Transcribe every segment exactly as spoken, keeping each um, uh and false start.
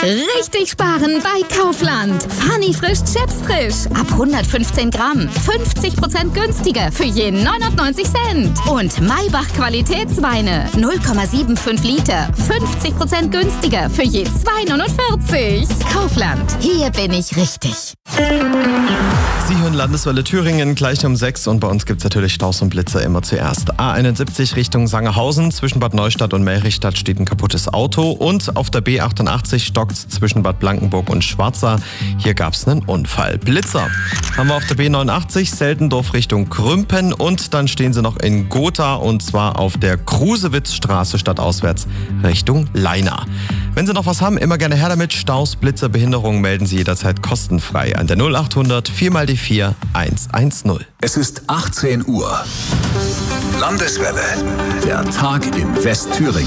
Richtig sparen bei Kaufland. Funny frisch Chips frisch. Ab hundertfünfzehn Gramm. fünfzig Prozent günstiger für je neunundneunzig Cent. Und Maybach Qualitätsweine. null Komma fünfundsiebzig Liter. fünfzig Prozent günstiger für je zwei neunundvierzig. Kaufland. Hier bin ich richtig. Sie hören Landeswelle Thüringen gleich um sechs und bei uns gibt es natürlich Staus und Blitzer immer zuerst. A einundsiebzig Richtung Sangerhausen, zwischen Bad Neustadt und Melrichstadt steht ein kaputtes Auto und auf der B achtundachtzig stockt zwischen Bad Blankenburg und Schwarza. Hier gab es einen Unfall. Blitzer haben wir auf der B neunundachtzig Seldendorf Richtung Krümpen und dann stehen sie noch in Gotha und zwar auf der Krusewitzstraße stadtauswärts Richtung Leina. Wenn Sie noch was haben, immer gerne her damit. Staus, Blitzer, Behinderungen melden Sie jederzeit kostenfrei an der null achthundert vier mal die vier eins eins null. Es ist achtzehn Uhr. Landeswelle. Der Tag in Westthüringen.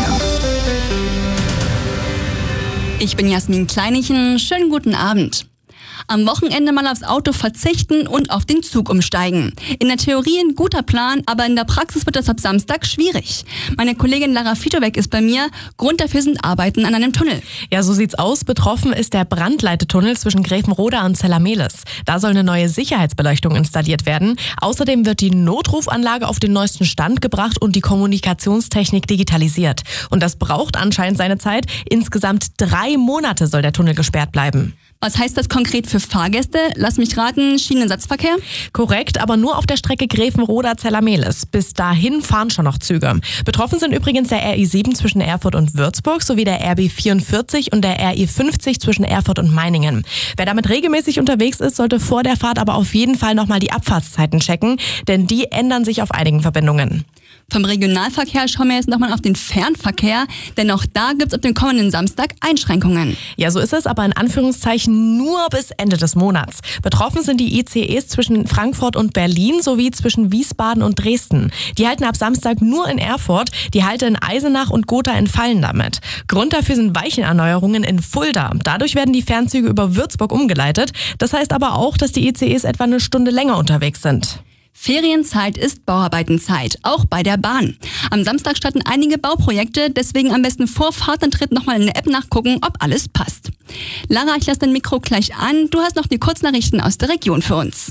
Ich bin Jasmin Kleinichen. Schönen guten Abend. Am Wochenende mal aufs Auto verzichten und auf den Zug umsteigen. In der Theorie ein guter Plan, aber in der Praxis wird das ab Samstag schwierig. Meine Kollegin Lara Fitowek ist bei mir. Grund dafür sind Arbeiten an einem Tunnel. Ja, so sieht's aus. Betroffen ist der Brandleitetunnel zwischen Grevenroda und Zellamelis. Da soll eine neue Sicherheitsbeleuchtung installiert werden. Außerdem wird die Notrufanlage auf den neuesten Stand gebracht und die Kommunikationstechnik digitalisiert. Und das braucht anscheinend seine Zeit. Insgesamt drei Monate soll der Tunnel gesperrt bleiben. Was heißt das konkret für Fahrgäste? Lass mich raten, Schienenersatzverkehr? Korrekt, aber nur auf der Strecke Grevenroda-Zellamelis. Bis dahin fahren schon noch Züge. Betroffen sind übrigens der R I sieben zwischen Erfurt und Würzburg sowie der R B vierundvierzig und der R I fünfzig zwischen Erfurt und Meiningen. Wer damit regelmäßig unterwegs ist, sollte vor der Fahrt aber auf jeden Fall nochmal die Abfahrtszeiten checken, denn die ändern sich auf einigen Verbindungen. Vom Regionalverkehr schauen wir jetzt nochmal auf den Fernverkehr, denn auch da gibt's ab dem kommenden Samstag Einschränkungen. Ja, so ist es, aber in Anführungszeichen nur bis Ende des Monats. Betroffen sind die I C Es zwischen Frankfurt und Berlin sowie zwischen Wiesbaden und Dresden. Die halten ab Samstag nur in Erfurt, die Halte in Eisenach und Gotha entfallen damit. Grund dafür sind Weichenerneuerungen in Fulda. Dadurch werden die Fernzüge über Würzburg umgeleitet. Das heißt aber auch, dass die I C Es etwa eine Stunde länger unterwegs sind. Ferienzeit ist Bauarbeitenzeit, auch bei der Bahn. Am Samstag starten einige Bauprojekte, deswegen am besten vor Fahrtantritt nochmal in der App nachgucken, ob alles passt. Lara, ich lasse dein Mikro gleich an. Du hast noch die Kurznachrichten aus der Region für uns.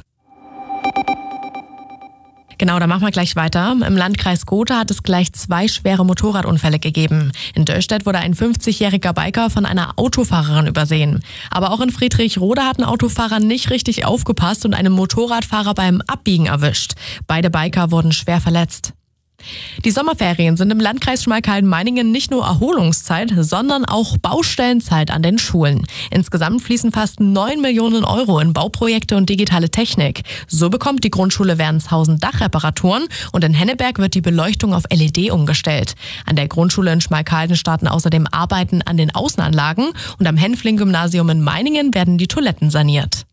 Genau, da machen wir gleich weiter. Im Landkreis Gotha hat es gleich zwei schwere Motorradunfälle gegeben. In Döllstedt wurde ein fünfzigjähriger Biker von einer Autofahrerin übersehen. Aber auch in Friedrichroda hat ein Autofahrer nicht richtig aufgepasst und einen Motorradfahrer beim Abbiegen erwischt. Beide Biker wurden schwer verletzt. Die Sommerferien sind im Landkreis Schmalkalden-Meiningen nicht nur Erholungszeit, sondern auch Baustellenzeit an den Schulen. Insgesamt fließen fast neun Millionen Euro in Bauprojekte und digitale Technik. So bekommt die Grundschule Wernshausen Dachreparaturen und in Henneberg wird die Beleuchtung auf L E D umgestellt. An der Grundschule in Schmalkalden starten außerdem Arbeiten an den Außenanlagen und am Hänfling-Gymnasium in Meiningen werden die Toiletten saniert.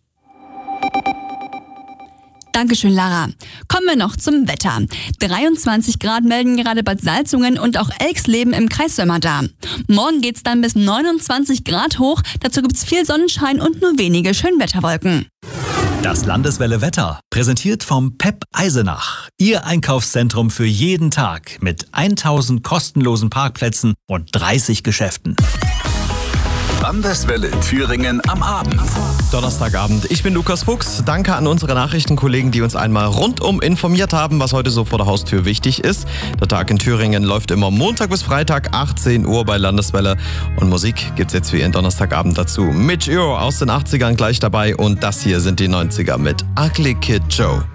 Dankeschön, Lara. Kommen wir noch zum Wetter. dreiundzwanzig Grad melden gerade Bad Salzungen und auch Elxleben im Kreis Sömmerda. Morgen geht's dann bis neunundzwanzig Grad hoch. Dazu gibt's viel Sonnenschein und nur wenige Schönwetterwolken. Das Landeswelle Wetter, präsentiert vom P E P Eisenach. Ihr Einkaufszentrum für jeden Tag mit tausend kostenlosen Parkplätzen und dreißig Geschäften. Landeswelle Thüringen am Abend. Donnerstagabend. Ich bin Lukas Fuchs. Danke an unsere Nachrichtenkollegen, die uns einmal rundum informiert haben, was heute so vor der Haustür wichtig ist. Der Tag in Thüringen läuft immer Montag bis Freitag, achtzehn Uhr bei Landeswelle. Und Musik gibt's jetzt für Ihren Donnerstagabend dazu. Mitch Euro aus den achtzigern gleich dabei und das hier sind die neunziger mit Ugly Kid Joe.